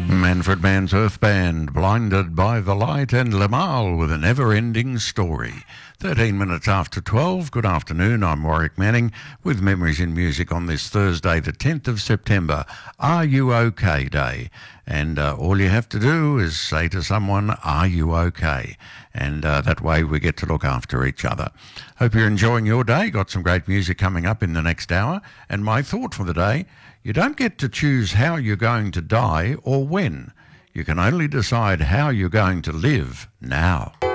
Manfred Mann's Earth Band, Blinded by the Light, and Lamal with a never-ending story. 13 minutes after 12, good afternoon, I'm Warwick Manning with Memories in Music on this Thursday, the 10th of September, Are You OK Day. And all you have to do is say to someone, are you okay? And that way we get to look after each other. Hope you're enjoying your day. Got some great music coming up in the next hour. And my thought for the day, you don't get to choose how you're going to die or when. You can only decide how you're going to live now.